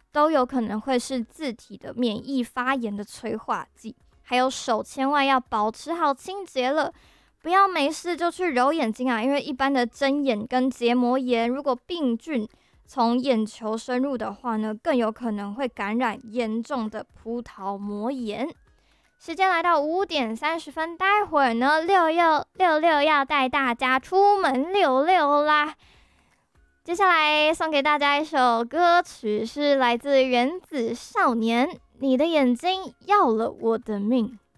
都有可能会是自体的免疫发炎的催化剂。还有手千万要保持好清洁了，不要没事就去揉眼睛啊，因为一般的针眼跟结膜炎，如果病菌从眼球深入的话呢，更有可能会感染严重的葡萄膜炎。时间来到5:30，待会儿呢，六要带大家出门溜溜啦。接下来送给大家一首歌曲，是来自原子少年，《你的眼睛要了我的命》。